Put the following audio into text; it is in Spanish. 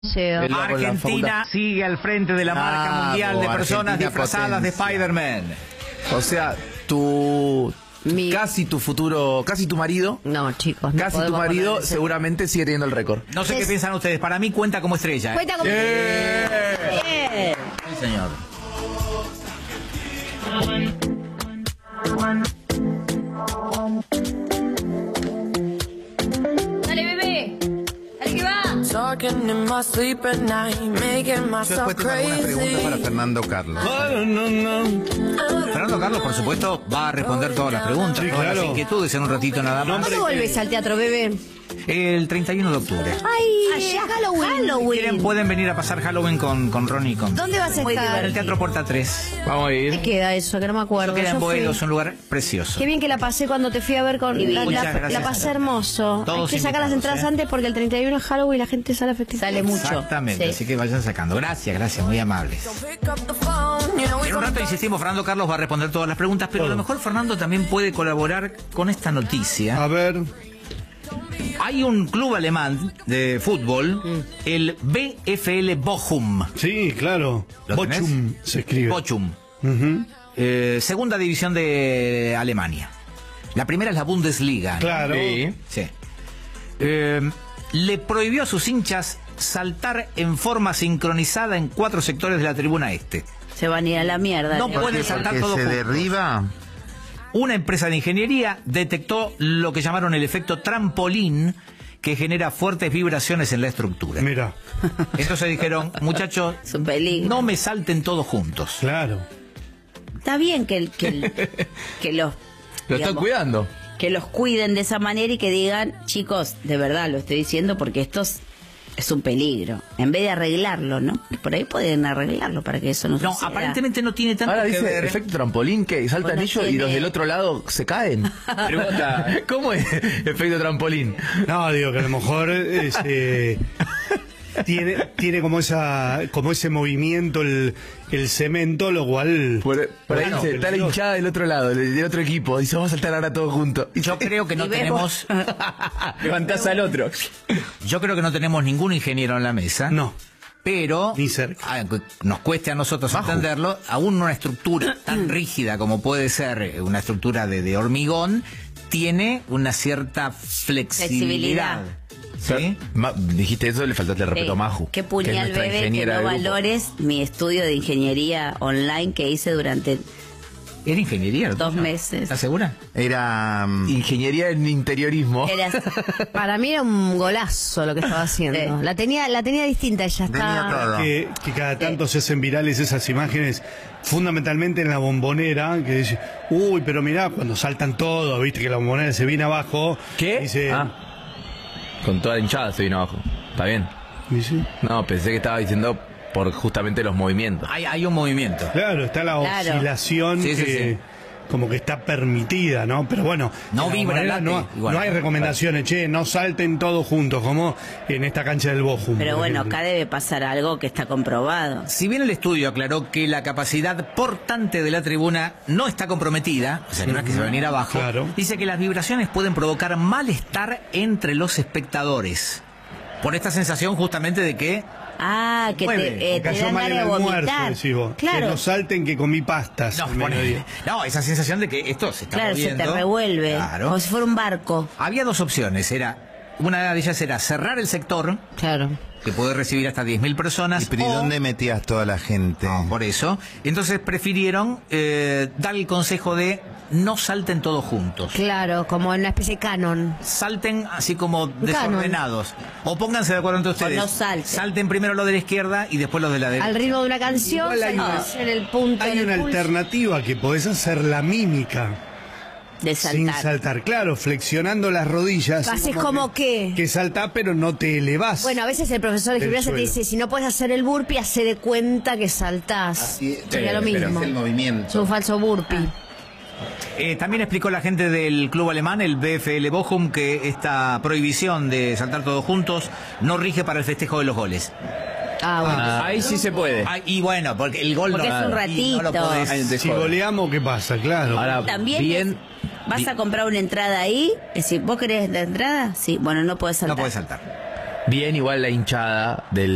Argentina sigue al frente de la marca mundial de personas disfrazadas de Spider-Man. O sea, casi tu futuro, casi tu marido. No, chicos, no casi tu marido seguramente sigue teniendo el récord. No sé qué piensan ustedes. Para mí cuenta como estrella. Cuenta como Sí, señor. Dale, bebé. Dale que va. Después tengo algunas preguntas para Fernando Carlos. Fernando Carlos, por supuesto, va a responder todas las preguntas, Sí, todas claro. las inquietudes en un ratito nada más. ¿Cuándo volvés al teatro, bebé? El 31 de octubre. Ay, allá Halloween. ¿Quieren? Pueden venir a pasar Halloween con Ronnie y con... ¿Dónde vas a En estar? el Teatro Puerta 3. Vamos a ¿Qué ir. queda eso? Que no me acuerdo. Queda en Yo fui. Boedo, es un lugar precioso. Qué bien que la pasé cuando te fui a ver con... Muchas gracias. La pasé hermoso. Todos Hay que sacar las invitados, entradas antes porque el 31 es Halloween y la gente sale a festejar. Sale Exactamente, así que vayan sacando. Gracias, muy amables. En un rato insistimos, Fernando Carlos va a responder todas las preguntas, pero a lo mejor Fernando también puede colaborar con esta noticia. A ver. Hay un club alemán de fútbol, el VfL Bochum. Sí, claro. ¿Lo tenés? Bochum se escribe. Bochum. Ujú. Segunda división de Alemania. La primera es la Bundesliga, ¿no? Claro. Sí. Le prohibió a sus hinchas saltar en forma sincronizada en 4 sectores de la tribuna este. Se van a ir a la mierda. No pueden saltar Porque todos se juntos. derriba. Una empresa de ingeniería detectó lo que llamaron el efecto trampolín, que genera fuertes vibraciones en la estructura. Mira, Entonces dijeron, muchachos, Es un peligro. no me salten todos juntos. claro. Está bien que los... Lo están digamos, cuidando. que los cuiden de esa manera y que digan, chicos, de verdad lo estoy diciendo porque esto es un peligro. En vez de arreglarlo, ¿no? Por ahí pueden arreglarlo para que eso no No, suceda. aparentemente no tiene tanto Ahora que dice ver. efecto trampolín que saltan Bueno, ellos y tiene- los del otro lado se caen. Pregunta, ¿cómo es efecto trampolín? No, digo que a lo mejor tiene como ese movimiento el cemento, lo cual. Por ahí Bueno, dice, está la peligroso. hinchada del otro lado, del otro equipo. Dice, vamos a saltar ahora todos juntos. Y Yo creo que no Y vemos- tenemos, levantás al otro. yo creo que no tenemos ningún ingeniero en la mesa. No. Pero Ni cerca. nos cueste a nosotros entenderlo, aún una estructura tan rígida como puede ser una estructura de hormigón, tiene una cierta flexibilidad. ¿Sí? Dijiste eso, le faltaste el respeto a Maju. Qué que es puñal, nuestra bebé, que ingeniera no de grupo. valores mi estudio de ingeniería online que hice durante ¿Era ingeniería? ¿no? 2 meses. ¿Estás segura? Era. Ingeniería en interiorismo. Era Para mí era un golazo lo que estaba haciendo. Sí. La tenía distinta, ya Tenía está. todo. Que cada tanto se hacen virales esas imágenes, fundamentalmente en la Bombonera, que dice, uy, pero mirá, cuando saltan todos, viste que la Bombonera se viene abajo. ¿Qué? Dice, Con toda la hinchada se vino abajo. ¿Está bien? dice, No, pensé que estaba diciendo por justamente los movimientos. Hay un movimiento. claro, está la Claro. oscilación Sí, sí, que sí. como que está permitida, ¿no? Pero bueno, No en la vibra, Bombonera late, igual. no hay recomendaciones, che, no salten todos juntos, como en esta cancha del Bochum. Pero por bueno, ejemplo. acá debe pasar algo que está comprobado. Si bien el estudio aclaró que la capacidad portante de la tribuna no está comprometida, o sea que no es que se va a venir abajo, Claro. dice que las vibraciones pueden provocar malestar entre los espectadores. Por esta sensación justamente de que Ah, que Mueve, te Cayó dan mal el ganas de almuerzo, vomitar. decís vos. Que Claro, no salten que comí pastas no, al mediodía. esa sensación de que esto se está claro, se moviendo. te revuelve. Claro. Como si fuera un barco. Había 2 opciones, una de ellas era cerrar el sector, Claro. que puede recibir hasta 10.000 personas. ¿Y o- dónde metías toda la gente? No, por eso. Entonces prefirieron dar el consejo de no salten todos juntos. Claro, como en una especie de canon. Salten así como desordenados. O pónganse de acuerdo entre ustedes. no salten. Salten primero los de la izquierda y después los de la derecha. Al ritmo de una canción, Igual hay saltás en el punto. Hay en el una pulso. alternativa que podés hacer la mímica De sin saltar. saltar. Claro, flexionando las rodillas. Haces como que... Que saltás, pero no te elevás. Bueno, a veces el profesor de Del gimnasia te suelo. dice, si no puedes hacer el burpee, hace de cuenta que saltás. Sería lo pero mismo. es el movimiento. Es un falso burpee. También explicó la gente del club alemán, el VfL Bochum, que esta prohibición de saltar todos juntos no rige para el festejo de los goles. Ah, bueno. Ahí sí se puede. Y bueno, porque el gol Porque no, es un y no lo ratito. podés- Si goleamos, ¿qué pasa? Claro. Ahora, También bien, vas a comprar una entrada ahí. Es decir, ¿vos querés la entrada? Sí, bueno, no puedes saltar. no podés saltar. bien igual la hinchada del